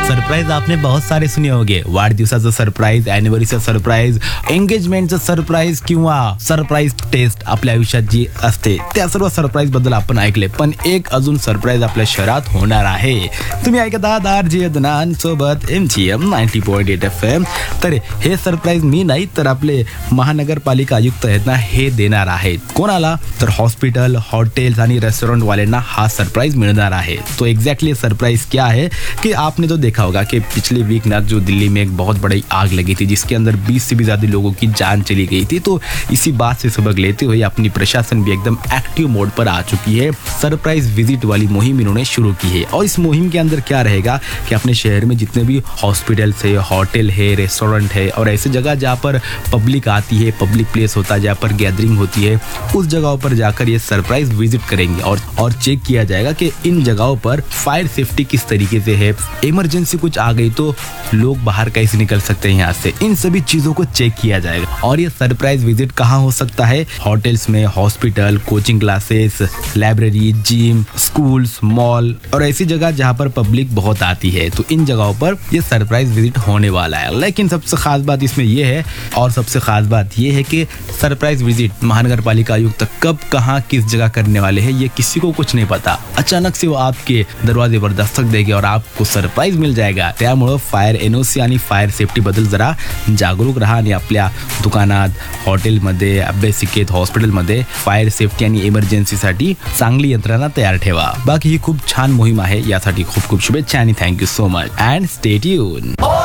Surprise आपने बहुत सारे सुने होंगे. वाढदिवसाचं सरप्राईज, अॅनिव्हर्सरीचं सरप्राईज, एंगेजमेंटचं सरप्राईज किंवा सरप्राईज टेस्ट आपल्या आयुष्यात जी असते त्या सर्व सरप्राईज बद्दल आपण ऐकले. पण एक अजून सरप्राईज आपल्या शहरात होणार आहे. तुम्ही ऐकत आहात RJ अदनान सोबत MGM 90.8 FM. तर हे सरप्राईज मी नाही तर आपले महानगरपालिका आयुक्त आहेत ना हे देणार आहेत. कोणाला? तर हॉस्पिटल, हॉटेल्स आणि रेस्टोरेंट वाल्यांना हा सरप्राईज मिळणार आहे. तो एग्जैक्टली सरप्राइज क्या है कि आपने तो देखा होगा कि पिछले वीक ना जो दिल्ली में एक बहुत बड़ी आग लगी थी जिसके अंदर 20 से भी ज़्यादा लोगों की जान चली गई थी. तो इसी बात से सबक लेते हुए अपनी प्रशासन भी एकदम एक्टिव मोड पर आ चुकी है. सरप्राइज विजिट वाली मुहिम इन्होंने शुरू की है और इस मुहिम के अंदर क्या रहेगा कि अपने शहर में जितने भी हॉस्पिटल्स है, होटल है, रेस्टोरेंट है और ऐसी जगह जहाँ पर पब्लिक आती है, पब्लिक प्लेस होता है जहाँ पर गैदरिंग होती है, उस जगहों पर जाकर ये सरप्राइज विजिट करेंगे और चेक किया जाएगा कि इन जगहों पर फायर सेफ्टी किस तरीके से है, इमरजेंसी कुछ आ गई तो लोग बाहर कैसे निकल सकते हैं यहाँ से. इन सभी चीजों को चेक किया जाएगा. और ये सरप्राइज विजिट कहाँ हो सकता है? होटल्स में, hospital, coaching classes, library, gym, schools, mall और ऐसी जगह जहाँ पर पब्लिक बहुत आती है. तो इन जगहों पर ये सरप्राइज विजिट होने वाला है. लेकिन सबसे खास बात इसमें यह है और सबसे खास बात यह है कि सरप्राइज विजिट महानगर पालिका आयुक्त कब, कहाँ, किस जगह करने वाले हैं ये किसी को कुछ नहीं पता. अचानक से वो आपके दरवाजे पर दस्तक देंगे और आपको सरप्राईज मिल जाएगा. त्यामुळे फायर NOC आणि फायर सेफ्टी बद्दल जरा जागरूक राहा आणि आपल्या दुकानात, हॉटेलमध्ये, अभ्यासिकेत, हॉस्पिटलमध्ये फायर सेफ्टी आणि इमर्जन्सीसाठी चांगली यंत्रणा तयार ठेवा. बाकी ही खूप छान मोहीम आहे. यासाठी खूप खूप शुभेच्छा आणि thank you so much and stay tune.